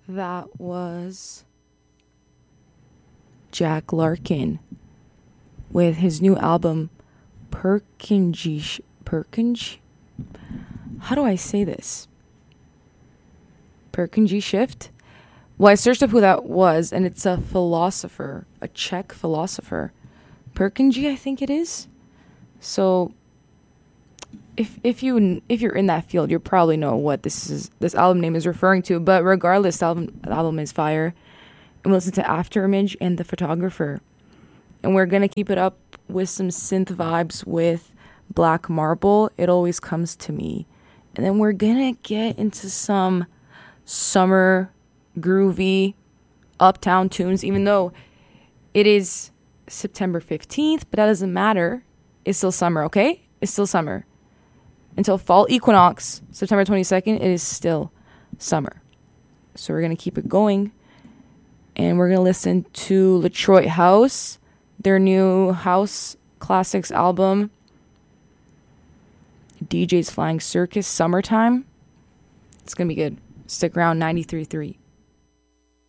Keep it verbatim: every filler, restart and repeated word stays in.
That was Jack Larkin with his new album Perkinji Perkinji. How do I say this? Perkinji Shift? Well, I searched up who that was, and it's a philosopher, a Czech philosopher. Perkinji, I think it is. So, if if you if you're in that field, you probably know what this is. This album name is referring to. But regardless, the album the album is fire. And we listen to Afterimage and The Photographer, and we're gonna keep it up with some synth vibes with Black Marble. It Always Comes to Me, and then we're gonna get into some summer groovy uptown tunes. Even though it is September fifteenth, but that doesn't matter. It's still summer, okay? It's still summer. Until fall equinox, September twenty-second, it is still summer. So we're going to keep it going. And we're going to listen to Detroit House, their new House Classics album, D J's Flying Circus, Summertime. It's going to be good. Stick around, ninety-three point three.